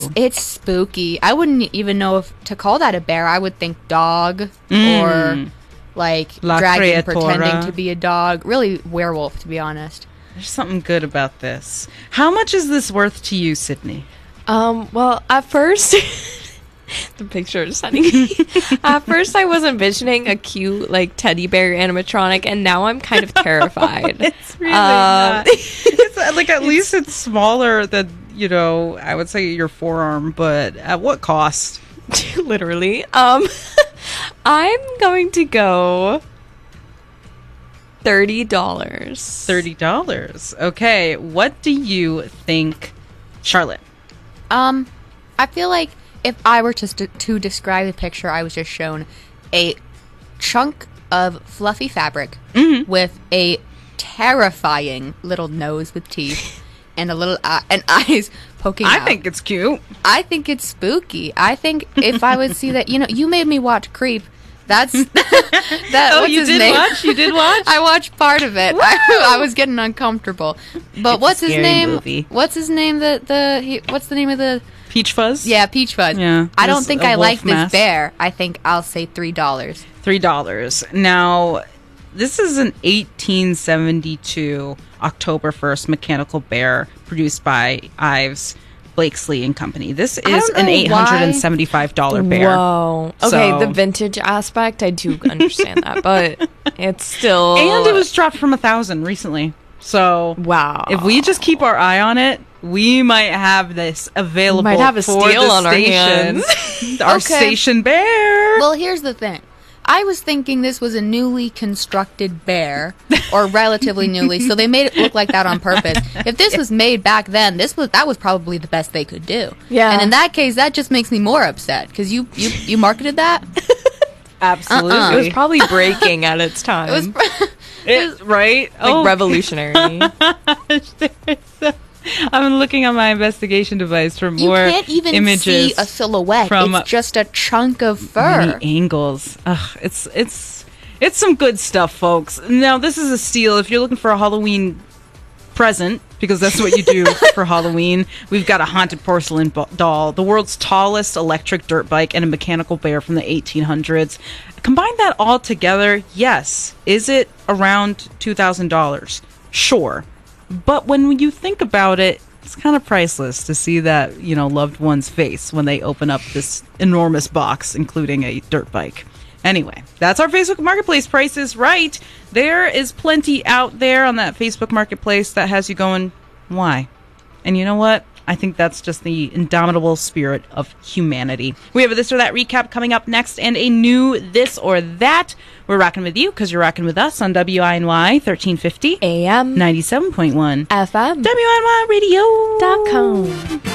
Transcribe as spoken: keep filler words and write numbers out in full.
It's spooky. I wouldn't even know if to call that a bear. I would think dog Mm. or like La dragon Creatora. pretending to be a dog. Really werewolf, to be honest. There's something good about this. How much is this worth to you, Sydney? Um, well, at first, the picture is sending me. At first, I was envisioning a cute, like, teddy bear animatronic, and now I'm kind of terrified. It's really Um, not. It's uh, like at least it's smaller than, you know, I would say your forearm, but at what cost? Literally. Um, I'm going to go thirty dollars. thirty dollars. Okay, what do you think, Charlotte? Um, I feel like if I were to st- to describe the picture I was just shown, a chunk of fluffy fabric Mm-hmm. with a terrifying little nose with teeth and a little eye- and eyes poking I out. think it's cute. I think it's spooky. I think if I would see that, you know, you made me watch Creep. That's that. Oh, what's you his did name? watch? You did watch? I watched part of it. I, I was getting uncomfortable. But It's a what's his scary name? movie. What's his name? The the he, what's the name of the? Peach Fuzz? Yeah, Peach Fuzz. Yeah, I don't there's think a I wolf like this mask. bear. I think I'll say three dollars. Three dollars. Now, this is an eighteen seventy-two October first mechanical bear produced by Ives Blakesley and Company. This is don't an know eight hundred seventy-five dollars bear. Whoa. Okay, So- the vintage aspect, I do understand that, but it's still... And it was dropped from a thousand recently. So Wow. if we just keep our eye on it, we might have this available Might have a for steal the on our stations. hands. Our Okay. station bear. Well, here's the thing. I was thinking this was a newly constructed bear, or relatively newly, so they made it look like that on purpose. If this was made back then, this was that was probably the best they could do. Yeah. And in that case, that just makes me more upset because you, you you marketed that. Absolutely. Uh-uh. It was probably breaking at its time. It was. It- right? like revolutionary. I'm looking on my investigation device for You more can't even images see a silhouette. from It's just a chunk of fur. many angles. Ugh, it's it's it's some good stuff, folks. Now this is a steal if you're looking for a Halloween present, because that's what you do for Halloween. We've got a haunted porcelain bo- doll, the world's tallest electric dirt bike, and a mechanical bear from the eighteen hundreds. Combine that all together, yes. Is it around two thousand dollars? Sure. But when you think about it, it's kind of priceless to see that, you know, loved one's face when they open up this enormous box, including a dirt bike. Anyway, that's our Facebook Marketplace. Price is right. There is plenty out there on that Facebook Marketplace that has you going, why? And you know what? I think that's just the indomitable spirit of humanity. We have a This or That recap coming up next and a new This or That. We're rocking with you because you're rocking with us on W I N Y thirteen fifty A M ninety-seven point one F M W I N Y radio dot com.